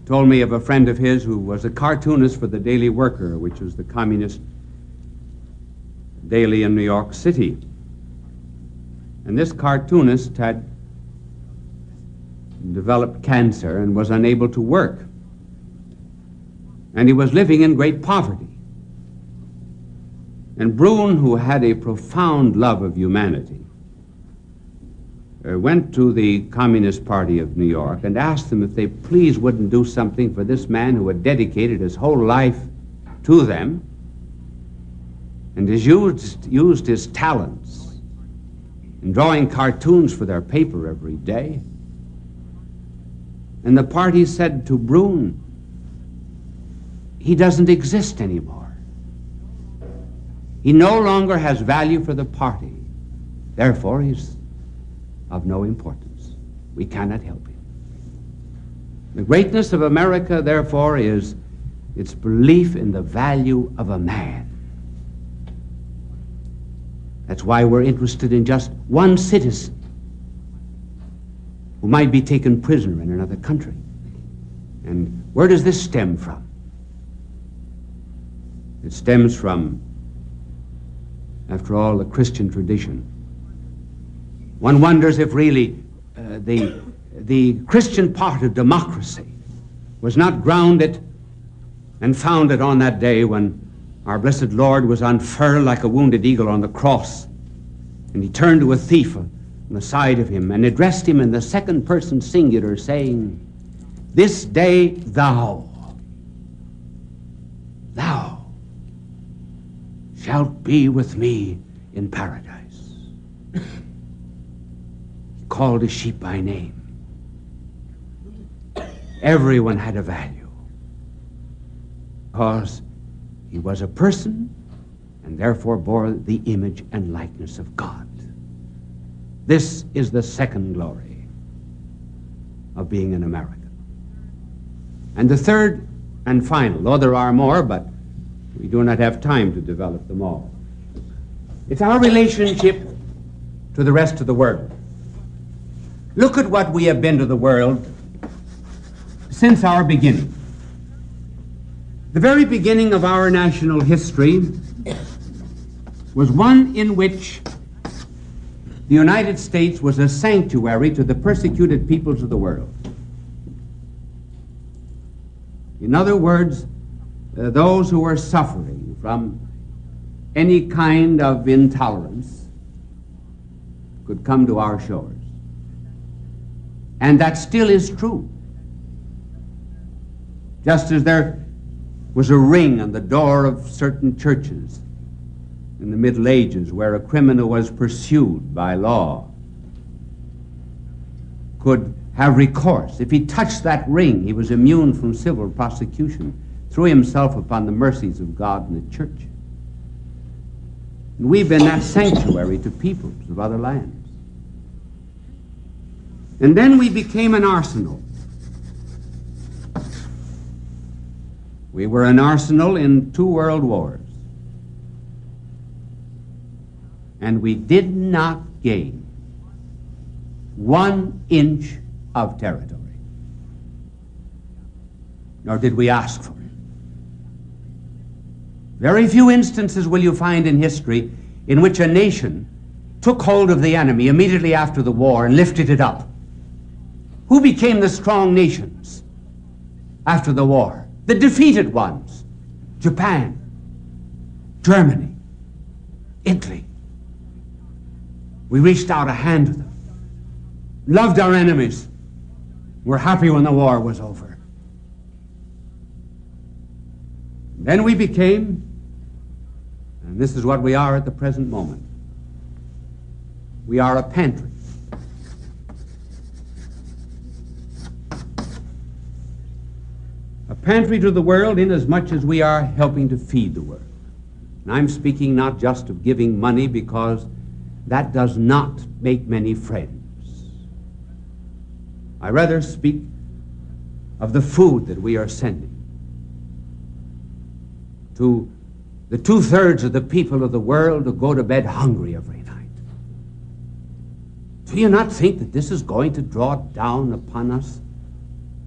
told me of a friend of his who was a cartoonist for the Daily Worker, which was the communist daily in New York City. And this cartoonist had developed cancer and was unable to work. And he was living in great poverty. And Brune, who had a profound love of humanity, went to the Communist Party of New York and asked them if they please wouldn't do something for this man who had dedicated his whole life to them and has used his talents in drawing cartoons for their paper every day. And the party said to Brune, he doesn't exist anymore. He no longer has value for the party. Therefore, he's of no importance. We cannot help him. The greatness of America, therefore, is its belief in the value of a man. That's why we're interested in just one citizen who might be taken prisoner in another country. And where does this stem from? It stems from, after all, the Christian tradition. One wonders if really the Christian part of democracy was not grounded and founded on that day when our blessed Lord was unfurled like a wounded eagle on the cross, and he turned to a thief on the side of him and addressed him in the second person singular, saying, "This day thou shalt be with me in paradise." He called his sheep by name. Everyone had a value because he was a person and therefore bore the image and likeness of God. This is the second glory of being an American. And the third and final, though there are more, but we do not have time to develop them all, it's our relationship to the rest of the world. Look at what we have been to the world since our beginning. The very beginning of our national history was one in which the United States was a sanctuary to the persecuted peoples of the world. In other words, those who were suffering from any kind of intolerance could come to our shores. And that still is true. Just as there was a ring on the door of certain churches in the Middle Ages where a criminal was pursued by law could have recourse. If he touched that ring, he was immune from civil prosecution, threw himself upon the mercies of God and the church. And we've been that sanctuary to peoples of other lands. And then we became an arsenal. We were an arsenal in 2 world wars. And we did not gain 1 inch of territory. Nor did we ask for it. Very few instances will you find in history in which a nation took hold of the enemy immediately after the war and lifted it up. Who became the strong nations after the war? The defeated ones. Japan, Germany, Italy. We reached out a hand to them, loved our enemies, were happy when the war was over. Then we became, and this is what we are at the present moment, we are a pantry. A pantry to the world inasmuch as we are helping to feed the world. And I'm speaking not just of giving money, because that does not make many friends. I rather speak of the food that we are sending to the 2/3 of the people of the world who go to bed hungry every night. Do you not think that this is going to draw down upon us